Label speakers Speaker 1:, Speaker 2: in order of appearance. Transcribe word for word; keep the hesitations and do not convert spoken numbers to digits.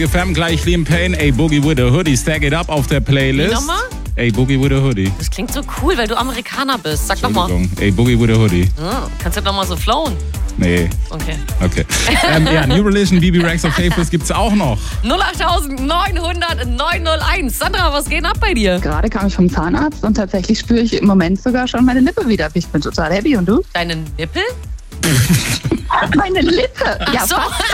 Speaker 1: F M gleich Liam Payne, ey, Boogie with a Hoodie, stack it up auf der Playlist.
Speaker 2: Wie nochmal?
Speaker 1: Ey, Boogie with a Hoodie.
Speaker 2: Das klingt so cool, weil du Amerikaner bist. Sag nochmal.
Speaker 1: Ey, Boogie with a Hoodie.
Speaker 2: Ja, kannst du nochmal so flowen?
Speaker 1: Nee.
Speaker 2: Okay.
Speaker 1: Okay. ähm, ja, New Religion, B B Rex of Faithless gibt's auch noch.
Speaker 2: null acht neun null null neun null eins. Sandra, was geht ab bei dir?
Speaker 3: Gerade kam ich vom Zahnarzt und tatsächlich spüre ich im Moment sogar schon meine Lippe wieder. Ich bin total happy. Und du?
Speaker 2: Deine Nippel?
Speaker 3: Meine Lippe! Ja,
Speaker 2: Ach so.
Speaker 3: fast.